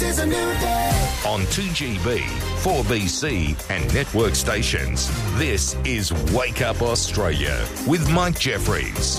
This is a new day. On 2GB, 4BC and network stations, this is Wake Up Australia with Mike Jeffries.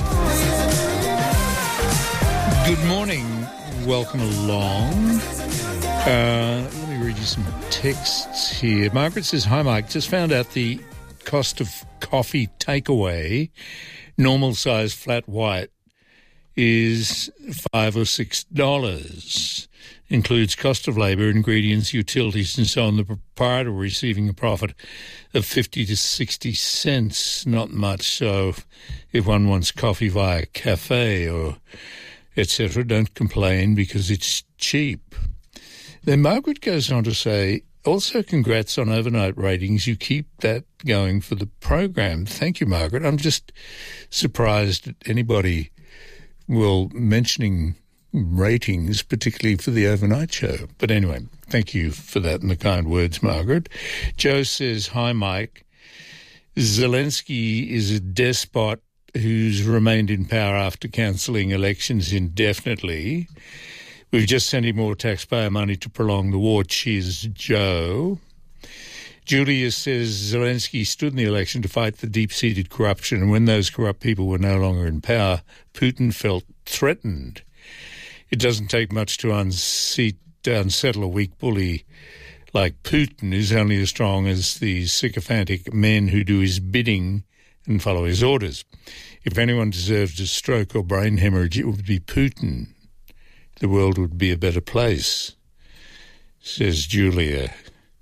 Good morning. Welcome along. Let me read you some texts here. Margaret says, hi Mike, just found out the cost of coffee takeaway, normal size flat white, is $5 or $6. Includes cost of labour, ingredients, utilities and so on. The proprietor receiving a profit of 50 to 60 cents. Not much. So if one wants coffee via cafe or etc., don't complain because it's cheap. Then Margaret goes on to say, also congrats on overnight ratings. You keep that going for the program. Thank you, Margaret. I'm just surprised that anybody will mentioning ratings, particularly for the overnight show. But anyway, thank you for that and the kind words, Margaret. Joe says, hi, Mike. Zelensky is a despot who's remained in power after cancelling elections indefinitely. We've just sent him more taxpayer money to prolong the war. Cheers, Joe. Julia says Zelensky stood in the election to fight the deep-seated corruption, and when those corrupt people were no longer in power, Putin felt threatened. It doesn't take much to unsettle a weak bully like Putin, who's only as strong as the sycophantic men who do his bidding and follow his orders. If anyone deserved a stroke or brain hemorrhage, it would be Putin. The world would be a better place, says Julia.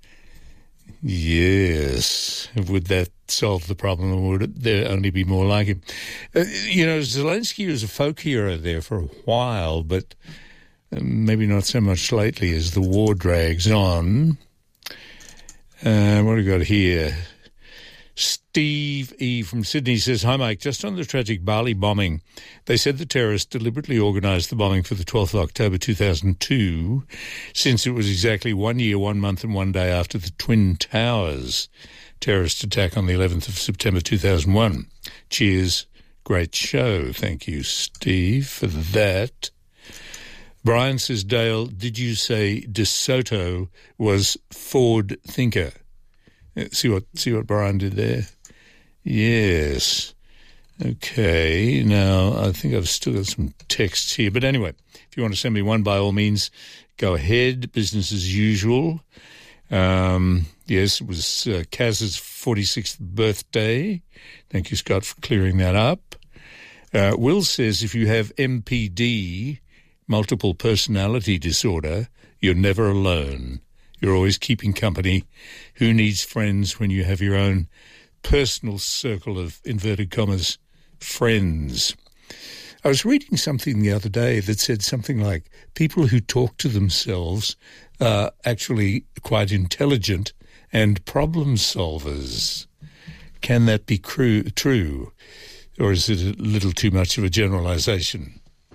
Yes. Would that solve the problem, or would there only be more like him? Zelensky was a folk hero there for a while, but maybe not so much lately as the war drags on. What have we got here? Steve E. from Sydney says, hi, Mike. Just on the tragic Bali bombing, they said the terrorists deliberately organised the bombing for the 12th of October 2002, since it was exactly 1 year, 1 month and 1 day after the Twin Towers terrorist attack on the 11th of September 2001. Cheers. Great show. Thank you, Steve, for that. Brian says, Dale, did you say De Soto was Ford thinker? See what Brian did there? Yes. Okay. Now, I think I've still got some texts here. But anyway, if you want to send me one, by all means, go ahead. Business as usual. Yes, it was Kaz's 46th birthday. Thank you, Scott, for clearing that up. Will says, if you have MPD, multiple personality disorder, you're never alone. You're always keeping company. Who needs friends when you have your own personal circle of, inverted commas, friends? I was reading something the other day that said something like people who talk to themselves are actually quite intelligent and problem solvers. Can that be true? Or is it a little too much of a generalisation?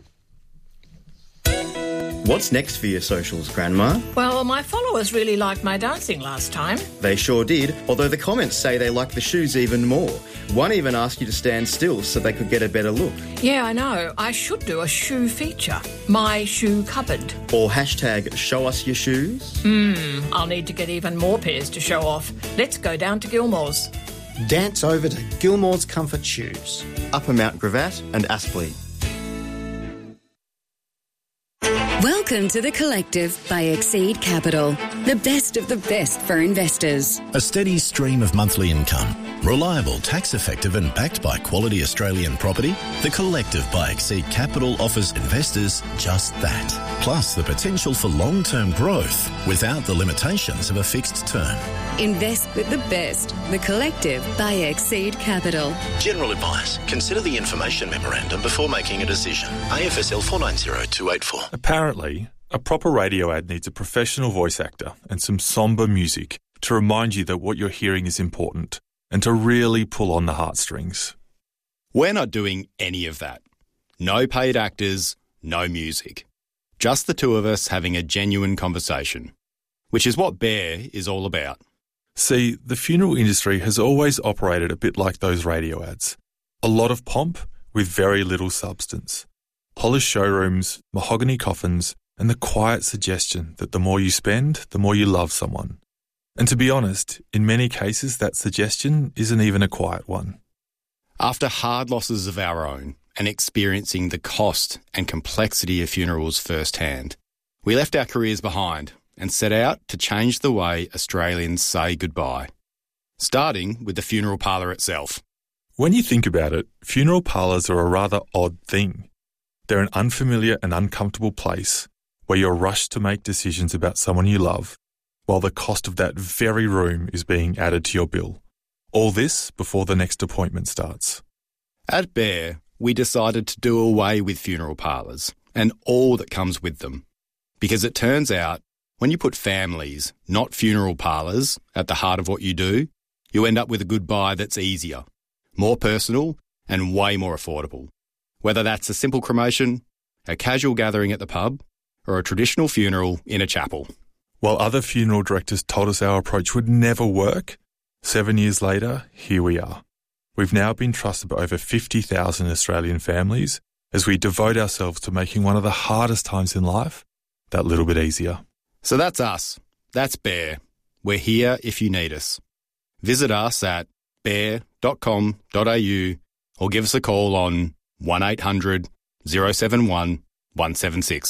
What's next for your socials, Grandma? Well, my followers really liked my dancing last time. They sure did, although the comments say they like the shoes even more. One even asked you to stand still so they could get a better look. Yeah, I know. I should do a shoe feature. My shoe cupboard. Or hashtag show us your shoes. I'll need to get even more pairs to show off. Let's go down to Gilmore's. Dance over to Gilmore's Comfort Shoes. Upper Mount Gravatt and Aspley. Welcome to The Collective by Exceed Capital, the best of the best for investors. A steady stream of monthly income, reliable, tax-effective and backed by quality Australian property, The Collective by Exceed Capital offers investors just that. Plus the potential for long-term growth without the limitations of a fixed term. Invest with the best. The Collective by Exceed Capital. General advice. Consider the information memorandum before making a decision. AFSL 490284. Apparently, a proper radio ad needs a professional voice actor and some sombre music to remind you that what you're hearing is important and to really pull on the heartstrings. We're not doing any of that. No paid actors, no music. Just the two of us having a genuine conversation, which is what Bear is all about. See, the funeral industry has always operated a bit like those radio ads. A lot of pomp with very little substance. Polished showrooms, mahogany coffins, and the quiet suggestion that the more you spend, the more you love someone. And to be honest, in many cases that suggestion isn't even a quiet one. After hard losses of our own and experiencing the cost and complexity of funerals firsthand, we left our careers behind and set out to change the way Australians say goodbye, starting with the funeral parlour itself. When you think about it, funeral parlours are a rather odd thing. They're an unfamiliar and uncomfortable place where you're rushed to make decisions about someone you love, while the cost of that very room is being added to your bill. All this before the next appointment starts. At Bear, we decided to do away with funeral parlours and all that comes with them. Because it turns out, when you put families, not funeral parlours, at the heart of what you do, you end up with a goodbye that's easier, more personal and way more affordable. Whether that's a simple cremation, a casual gathering at the pub, or a traditional funeral in a chapel. While other funeral directors told us our approach would never work, 7 years later, here we are. We've now been trusted by over 50,000 Australian families as we devote ourselves to making one of the hardest times in life that little bit easier. So that's us. That's Bear. We're here if you need us. Visit us at bear.com.au or give us a call on 1800 071 176.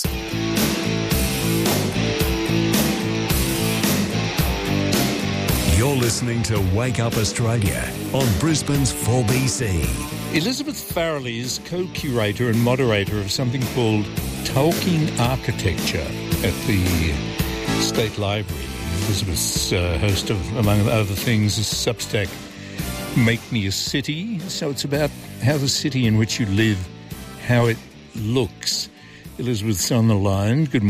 You're listening to Wake Up Australia on Brisbane's 4BC. Elizabeth Farrelly is co-curator and moderator of something called Tolkien Architecture at the State Library. Elizabeth's host of, among other things, is Substack Make Me a City. So it's about how the city in which you live, how it looks. Elizabeth's on the line. Good